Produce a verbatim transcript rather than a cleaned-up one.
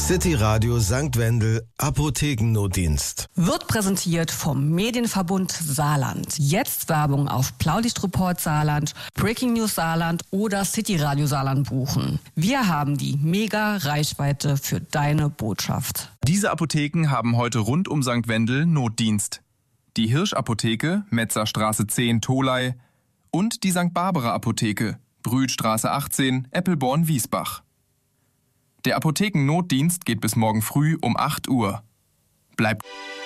City Radio Sankt Wendel Apothekennotdienst. Wird präsentiert vom Medienverbund Saarland. Jetzt Werbung auf Blaulichtreport Saarland, Breaking News Saarland oder City Radio Saarland buchen. Wir haben die Mega-Reichweite für deine Botschaft. Diese Apotheken haben heute rund um Sankt Wendel Notdienst. Die Hirsch-Apotheke, Metzerstraße zehn, Tholey und die Sankt Barbara Apotheke, Brühlstraße achtzehn, Eppelborn-Wiesbach. Der Apothekennotdienst geht bis morgen früh um acht Uhr. Bleibt